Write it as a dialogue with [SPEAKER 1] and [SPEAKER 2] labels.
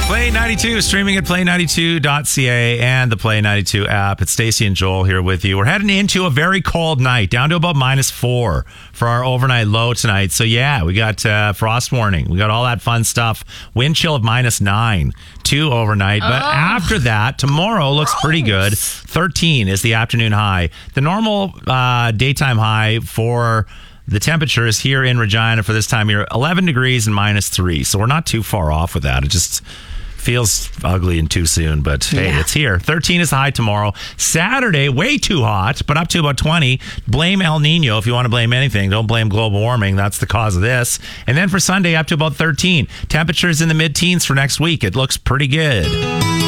[SPEAKER 1] Play 92, streaming at play92.ca and the Play 92 app. It's Stacey and Joel here with you. We're heading into a very cold night, down to about -4 for our overnight low tonight. So, yeah, we got frost warning. We got all that fun stuff. Wind chill of -9, 2 overnight. But after that, tomorrow looks pretty good. 13 is the afternoon high. The normal daytime high for the temperatures here in Regina for this time of year, 11 degrees and -3. So we're not too far off with that. It just feels ugly and too soon, but hey, it's here. 13 is the high tomorrow. Saturday, way too hot, but up to about 20. Blame El Nino if you want to blame anything. Don't blame global warming. That's the cause of this. And then for Sunday, up to about 13. Temperatures in the mid-teens for next week. It looks pretty good.